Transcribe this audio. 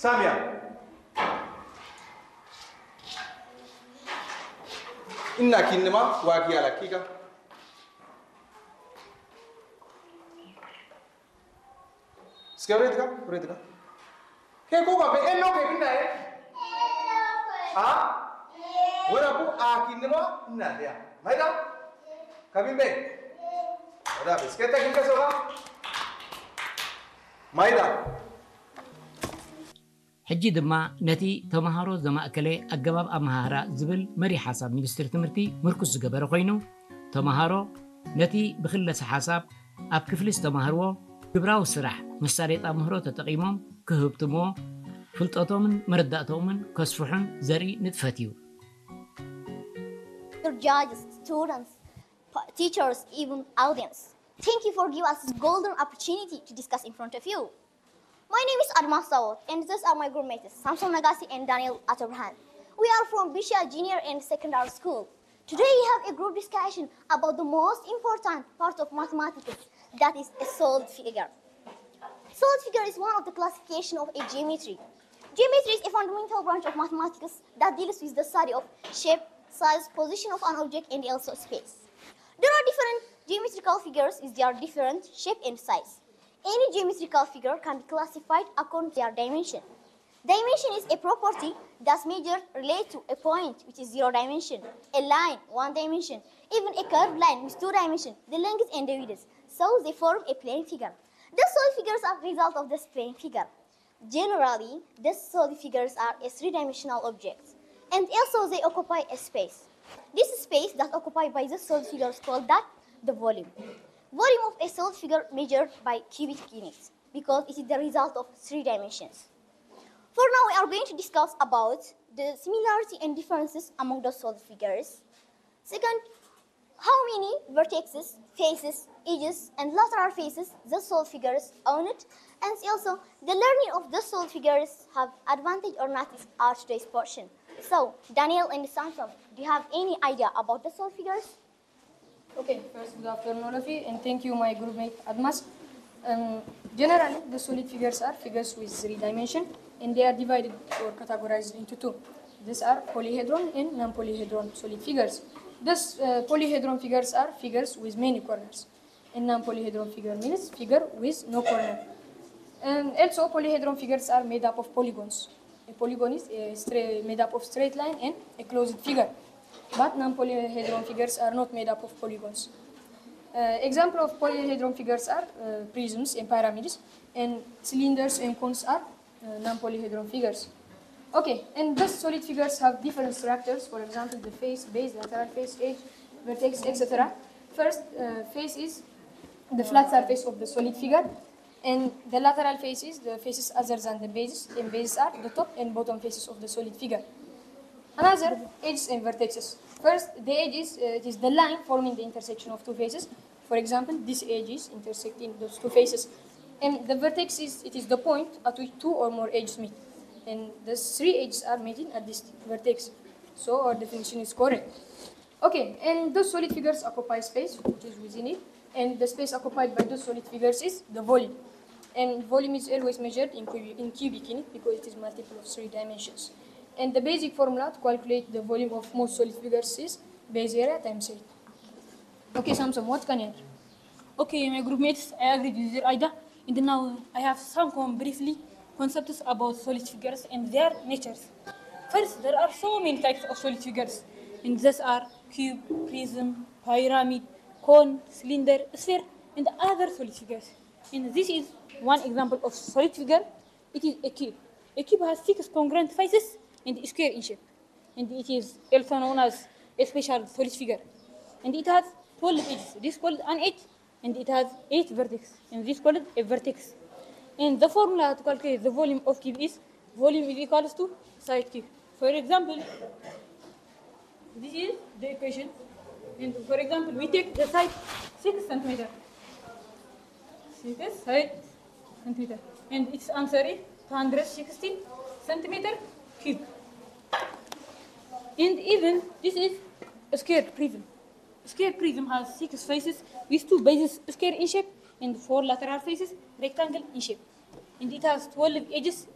سامية إنك إنما واقي على كيكا سكوريتك بريتك كيف هو بإنه كيف إنه ولا بو إنما إنه ما يدا كمين بيه هذا بس كده كيف سوى ما يدا ሕጂ ድማ ነቲ ተማሃሮ ዘማእከለ ኣገባብ ኣመሃህራ ዝብል መሪ ሓሳብ ሚኒስትሪ ትምህርቲ ምርኩስ ዝገበረ ኮይኑ ተማሃሮ ነቲ ብክለሰ ሓሳብ ኣብ ክፍሊ ዝተማሃርዎ ግብራዊ ስራሕ መሳለጢ ኣምህሮ ተጠቒሞም ክህብትምዎ ፍልጠቶምን መረዳእቶምን ከስፍሑን ዘርኢ ንጥፈት እዩ Judges, students, teachers, even audience. Thank you for giving us this golden opportunity to discuss in front of you. My name is Admas Sawot, and these are my groupmates, Samson Nagasi and Daniel Atabrahan. We are from Bisha Junior and Secondary School. Today we have a group discussion about the most important part of mathematics, that is a solid figure. Solid figure is one of the classification of a geometry. Geometry is a fundamental branch of mathematics that deals with the study of shape, size, position of an object, and also space. There are different geometrical figures with their different shape and size. Any geometrical figure can be classified according to their dimension. Dimension is a property that's measured related to a point, which is 0 dimension, a line, 1 dimension, even a curved line with 2 dimensions, the length and the width. So they form a plane figure. The solid figures are the result of this plane figure. Generally, these solid figures are a 3-dimensional objects, and also they occupy a space. This space that's occupied by the solid figure is called that the volume. Volume of a solid figure measured by cubic units because it is the result of 3 dimensions. For now, we are going to discuss about the similarity and differences among the solid figures. Second, how many vertices, faces, edges, and lateral faces the solid figures own it, and also the learning of the solid figures have advantage or not is our today's portion. So, Daniel and Samson, do you have any idea about the solid figures? Okay, first, good afternoon, all of you, and thank you, my groupmate Admas. Generally, the solid figures are figures with 3 dimensions, and they are divided or categorized into 2. These are polyhedron and non-polyhedron solid figures. These polyhedron figures are figures with many corners, and non-polyhedron figure means figure with no corner. And also, polyhedron figures are made up of polygons. A polygon is made up of straight line and a closed figure. But non-polyhedron figures are not made up of polygons. Example of polyhedron figures are prisms and pyramids, and cylinders and cones are non-polyhedron figures. Okay, and these solid figures have different structures. For example, the face, base, lateral face, edge, vertex, etc. First, face is the flat surface of the solid figure, and the lateral faces, the faces other than the bases, and bases are the top and bottom faces of the solid figure. Another, edges and vertexes. First, the edge is the line forming the intersection of 2 faces. For example, this edge is intersecting those 2 faces. And the vertex is the point at which 2 or more edges meet. And the 3 edges are meeting at this vertex. So our definition is correct. Okay, and those solid figures occupy space, which is within it. And the space occupied by those solid figures is the volume. And volume is always measured in cubic unit because it is multiple of 3 dimensions. And the basic formula to calculate the volume of most solid figures is base area times height. Okay, Samson, what can you answer? Okay, my groupmates, I agree with your idea. And now I have some briefly concepts about solid figures and their natures. First, there are so many types of solid figures, and these are cube, prism, pyramid, cone, cylinder, sphere, and other solid figures. And this is one example of solid figure. It is a cube. A cube has 6 congruent faces and is square in shape, and it is also known as a special solid figure. And it has 12 edges. This is called an edge, and it has 8 vertices, and this is called a vertex. And the formula to calculate the volume of cube is volume is equals to side cube. For example, this is the equation. And for example, we take the side 6 centimeter. 6 side centimeter, and its answer is 216 centimeter cube. And even this is a square prism. A square prism has 6 faces with 2 bases square in shape and 4 lateral faces rectangle in shape. And it has 12 edges